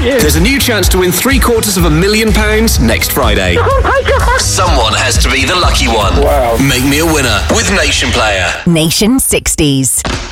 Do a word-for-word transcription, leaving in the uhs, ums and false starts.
thank you. There's a new chance to win three quarters of a million pounds next Friday. Oh my God. Someone has to be the lucky one. Wow. Make me a winner with Nation Player. Nation sixties.